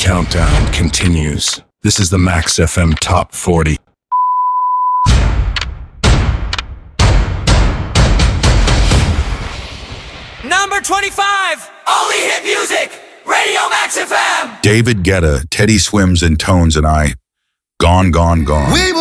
countdown continues. This is the Max FM Top 40. Number 25, only hit music, Radio Max FM. David Guetta, Teddy Swims and Tones and I, Gone, Gone, Gone.